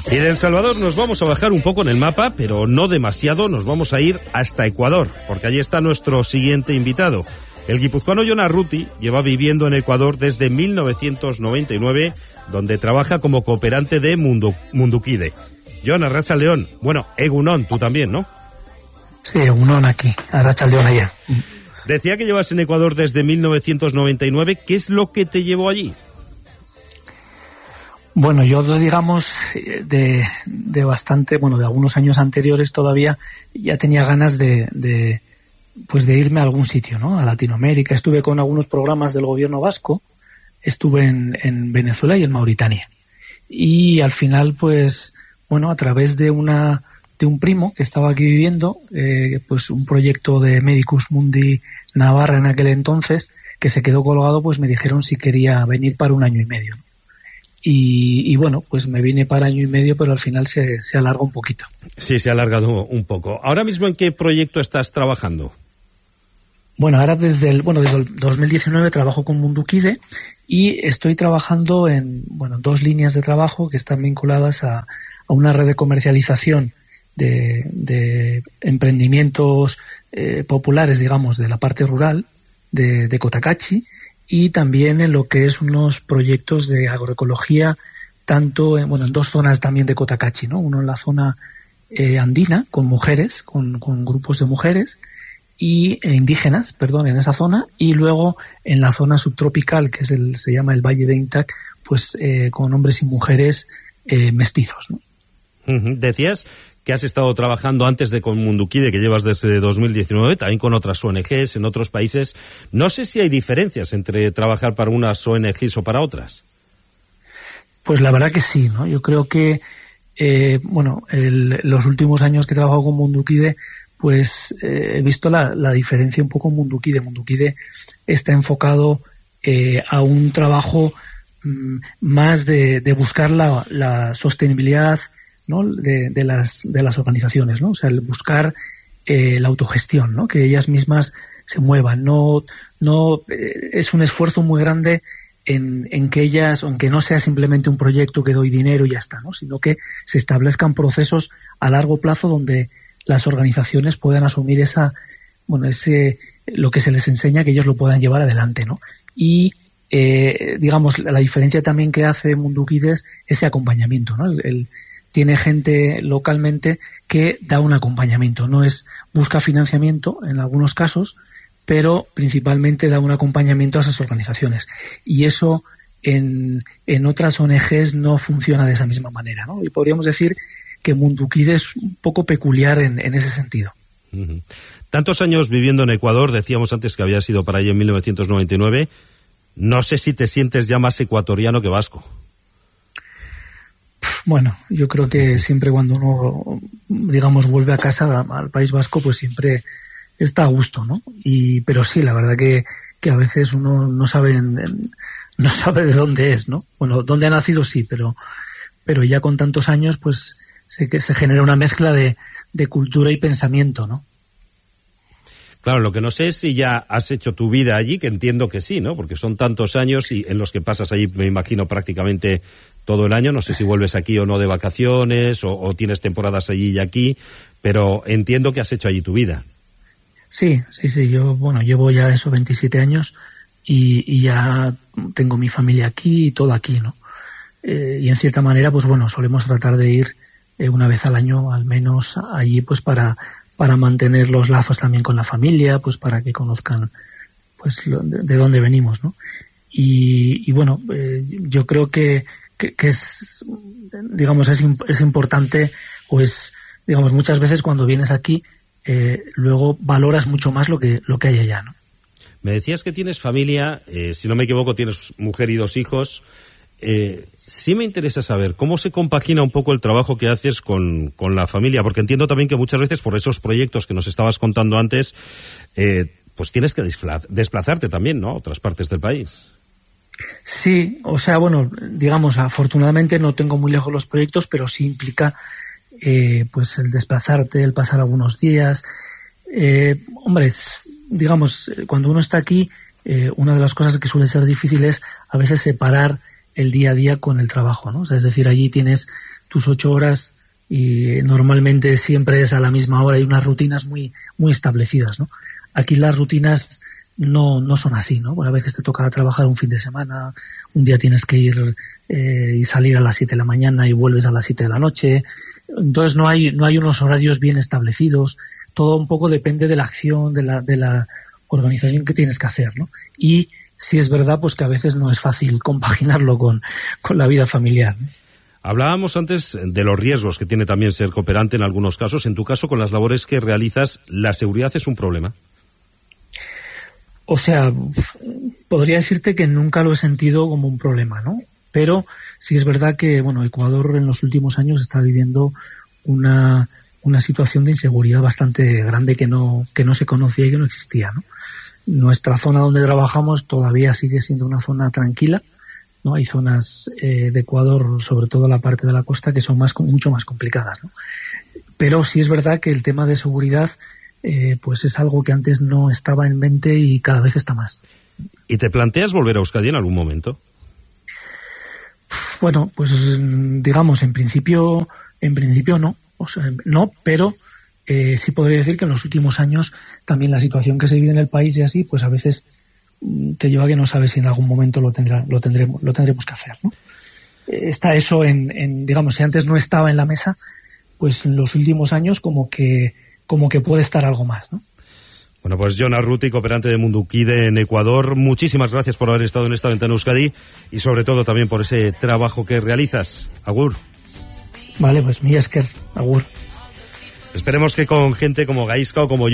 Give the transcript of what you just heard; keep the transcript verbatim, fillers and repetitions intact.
Y de El Salvador nos vamos a bajar un poco en el mapa, pero no demasiado, nos vamos a ir hasta Ecuador, porque allí está nuestro siguiente invitado. El guipuzcoano Jon Arruti lleva viviendo en Ecuador desde mil novecientos noventa y nueve, donde trabaja como cooperante de Mundu, Munduquide. Jon, arratsaldeon. Bueno, egunon, tú también, ¿no? Sí, egunon aquí, arratsaldeon allá. Decía que llevas en Ecuador desde mil novecientos noventa y nueve. ¿Qué es lo que te llevó allí? Bueno, yo digamos de, de bastante, bueno, de algunos años anteriores todavía ya tenía ganas de, de, pues de irme a algún sitio, ¿no? A Latinoamérica. Estuve con algunos programas del gobierno vasco, estuve en, en Venezuela y en Mauritania. Y al final, pues, bueno, a través de una, de un primo que estaba aquí viviendo, eh, pues un proyecto de Medicus Mundi Navarra en aquel entonces, que se quedó colgado, pues me dijeron si quería venir para un año y medio, ¿no? Y, y bueno, pues me vine para año y medio, pero al final se, se alarga un poquito. Sí, se ha alargado un poco. ¿Ahora mismo en qué proyecto estás trabajando? Bueno, ahora desde el, bueno, desde el dos mil diecinueve trabajo con Munduquide y estoy trabajando en, bueno, dos líneas de trabajo que están vinculadas a, a una red de comercialización de, de emprendimientos eh, populares, digamos, de la parte rural de, de Cotacachi, y también en lo que es unos proyectos de agroecología, tanto en, bueno, en dos zonas también de Cotacachi, ¿no? Uno en la zona eh, andina, con mujeres, con, con grupos de mujeres, y eh, indígenas, perdón, en esa zona, y luego en la zona subtropical, que es el, se llama el Valle de Intac, pues eh, con hombres y mujeres eh, mestizos, ¿no? Uh-huh. Decías que has estado trabajando antes de con Munduquide, que llevas desde dos mil diecinueve, también con otras O N Ges en otros países. No sé si hay diferencias entre trabajar para unas O N Ges o para otras. Pues la verdad que sí, ¿no? Yo creo que, eh, bueno, el, los últimos años que he trabajado con Munduquide, pues eh, he visto la, la diferencia un poco en Munduquide. Munduquide está enfocado eh, a un trabajo mm, más de, de buscar la, la sostenibilidad, ¿no? de, de las de las organizaciones, ¿no? O sea, el buscar eh, la autogestión, ¿no? Que ellas mismas se muevan. No no eh, es un esfuerzo muy grande en, en que ellas, aunque no sea simplemente un proyecto que doy dinero y ya está, ¿no? Sino que se establezcan procesos a largo plazo donde las organizaciones puedan asumir esa, bueno, ese lo que se les enseña, que ellos lo puedan llevar adelante, ¿no? Y eh, digamos, la diferencia también que hace Munduquide es ese acompañamiento, ¿no? El, el tiene gente localmente que da un acompañamiento, no es busca financiamiento en algunos casos, pero principalmente da un acompañamiento a esas organizaciones. Y eso en, en otras O N Ges no funciona de esa misma manera, ¿no? Y podríamos decir que Munduquide es un poco peculiar en, en ese sentido. Uh-huh. Tantos años viviendo en Ecuador, decíamos antes que habías ido para allí en mil novecientos noventa y nueve, no sé si te sientes ya más ecuatoriano que vasco. Bueno, yo creo que siempre cuando uno, digamos, vuelve a casa, al País Vasco, pues siempre está a gusto, ¿no? Y pero sí, la verdad que, que a veces uno no sabe en, en, no sabe de dónde es, ¿no? Bueno, dónde ha nacido sí, pero pero ya con tantos años, pues se que se genera una mezcla de, de cultura y pensamiento, ¿no? Claro, lo que no sé es si ya has hecho tu vida allí, que entiendo que sí, ¿no? Porque son tantos años y en los que pasas allí, me imagino, prácticamente todo el año. No sé si vuelves aquí o no de vacaciones o, o tienes temporadas allí y aquí, pero entiendo que has hecho allí tu vida. Sí, sí, sí. Yo, bueno, llevo ya eso veintisiete años y, y ya tengo mi familia aquí y todo aquí, ¿no? Eh, y en cierta manera, pues bueno, solemos tratar de ir eh, una vez al año, al menos allí, pues para para mantener los lazos también con la familia, pues para que conozcan pues lo, de, de dónde venimos, ¿no? Y, y bueno, eh, yo creo que, que, que es, digamos, es, es importante, pues, digamos, muchas veces cuando vienes aquí, eh, luego valoras mucho más lo que, lo que hay allá, ¿no? Me decías que tienes familia, eh, si no me equivoco, tienes mujer y dos hijos. Eh, sí me interesa saber cómo se compagina un poco el trabajo que haces con, con la familia, porque entiendo también que muchas veces por esos proyectos que nos estabas contando antes, eh, pues tienes que desplazarte también, ¿no?, a otras partes del país. Sí, o sea, bueno, digamos, afortunadamente no tengo muy lejos los proyectos, pero sí implica eh, pues el desplazarte, el pasar algunos días. Eh, hombre, digamos, cuando uno está aquí, eh, una de las cosas que suele ser difícil es a veces separar el día a día con el trabajo, ¿no? O sea, es decir, allí tienes tus ocho horas y normalmente siempre es a la misma hora, hay unas rutinas muy muy establecidas, ¿no? Aquí las rutinas no no son así, ¿no? Bueno, a veces te toca trabajar un fin de semana, un día tienes que ir eh, y salir a las siete de la mañana y vuelves a las siete de la noche, entonces no hay no hay unos horarios bien establecidos, todo un poco depende de la acción, de la de la organización que tienes que hacer, ¿no? Y sí es verdad pues que a veces no es fácil compaginarlo con, con la vida familiar, ¿no? Hablábamos antes de los riesgos que tiene también ser cooperante en algunos casos. En tu caso, con las labores que realizas, ¿la seguridad es un problema? O sea, podría decirte que nunca lo he sentido como un problema, ¿no? Pero sí es verdad que, bueno, Ecuador en los últimos años está viviendo una, una situación de inseguridad bastante grande que no, que no se conocía y que no existía, ¿no? Nuestra zona donde trabajamos todavía sigue siendo una zona tranquila, ¿no? Hay zonas eh, de Ecuador, sobre todo la parte de la costa, que son más mucho más complicadas, ¿no? Pero sí es verdad que el tema de seguridad eh, pues es algo que antes no estaba en mente y cada vez está más. ¿Y te planteas volver a Euskadi en algún momento? Bueno, pues digamos, en principio, en principio no, o sea, no, pero eh, sí podría decir que en los últimos años también la situación que se vive en el país y así, pues a veces te lleva a que no sabes si en algún momento lo tendrá, lo tendremos, lo tendremos que hacer, ¿no? Está eso en, en, digamos, si antes no estaba en la mesa, pues en los últimos años como que, como que puede estar algo más, ¿no? Bueno, pues Jon Arruti, cooperante de Mundukide en Ecuador, muchísimas gracias por haber estado en esta ventana Euskadi y sobre todo también por ese trabajo que realizas. Agur. Vale, pues mi esker, agur. Esperemos que con gente como Gaizka o como